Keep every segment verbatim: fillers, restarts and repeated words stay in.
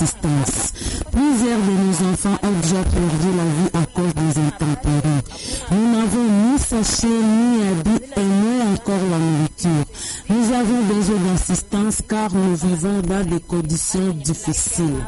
d'assistance. Plusieurs de nos enfants ont déjà perdu la vie à cause des intempéries. Nous n'avons ni sachet, ni habits et ni encore la nourriture. Nous avons besoin d'assistance car nous vivons dans des conditions difficiles.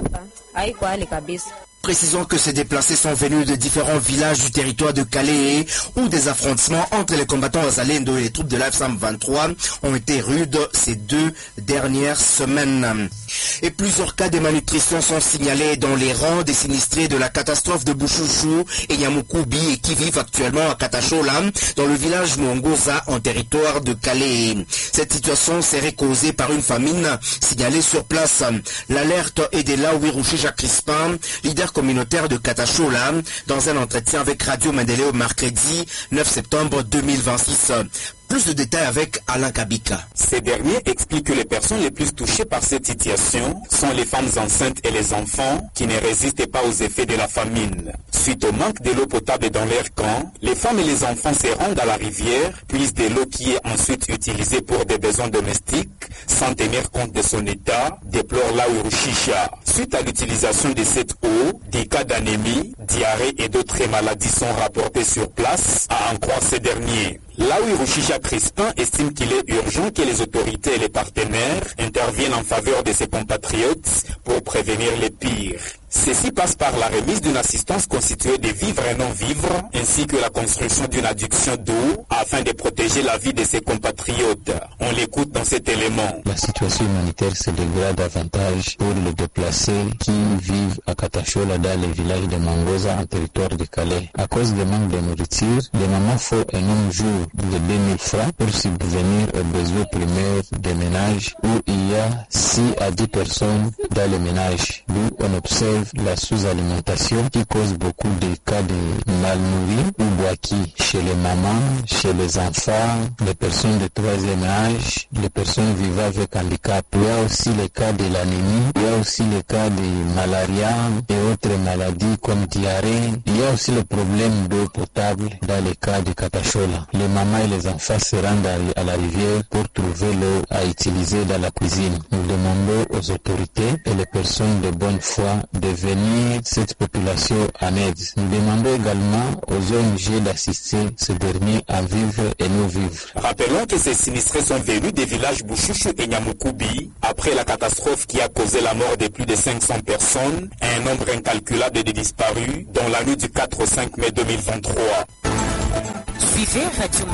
Précisons que ces déplacés sont venus de différents villages du territoire de Calais où des affrontements entre les combattants Zalendo et les troupes de l'A F C M vingt-trois ont été rudes ces deux dernières semaines. Et plusieurs cas de malnutrition sont signalés dans les rangs des sinistrés de la catastrophe de Bushushu et Yamukubi et qui vivent actuellement à Katachola dans le village Mwongoza en territoire de Calais. Cette situation serait causée par une famine signalée sur place. L'alerte est de là Wirushisha Crispin, leader communautaire de Katachola, dans un entretien avec Radio Mendeleo mercredi neuf septembre deux mille vingt-six. Plus de détails avec Alain Kabika. Ces derniers expliquent que les personnes les plus touchées par cette situation sont les femmes enceintes et les enfants qui ne résistent pas aux effets de la famine. Suite au manque de l'eau potable dans leur camp, les femmes et les enfants se rendent à la rivière, puisent de l'eau qui est ensuite utilisée pour des besoins domestiques, sans tenir compte de son état, déplore Laurushisha. Suite à l'utilisation de cette eau, des cas d'anémie, diarrhée et d'autres maladies sont rapportés sur place, à en croire ces derniers. Laurushisha Crispin estime qu'il est urgent que les autorités et les partenaires interviennent en faveur de ses compatriotes pour prévenir les pires. Ceci passe par la remise d'une assistance constituée de vivres et non-vivres, ainsi que la construction d'une adduction d'eau afin de protéger la vie de ses compatriotes. On l'écoute dans cet élément. La situation humanitaire se dégrade davantage pour les déplacés qui vivent à Katachola dans le village de Mangoza en territoire de Calais. À cause du manque de nourriture, les mamans font un nombre jour de deux mille francs pour subvenir aux besoins primaires des ménages où il y a six à dix personnes dans les ménages, d'où on observe la sous-alimentation qui cause beaucoup de cas de mal nourris ou boaki chez les mamans, chez les enfants, les personnes de troisième âge, les personnes vivant avec handicap. Il y a aussi les cas de l'anémie, il y a aussi les cas de malaria et autres maladies comme diarrhée. Il y a aussi le problème d'eau potable dans les cas de Katachola. Les mamans et les enfants se rendent à la rivière pour trouver l'eau à utiliser dans la cuisine. Nous demandons aux autorités et les personnes de bonne foi de venir cette population en aide. Nous demandons également aux O N G d'assister ces derniers à vivre et non vivre. Rappelons que ces sinistrés sont venus des villages Bushushu et Nyamukubi après la catastrophe qui a causé la mort de plus de cinq cents personnes et un nombre incalculable de disparus dans la nuit du quatre au cinq mai deux mille vingt-trois. Suivez Radio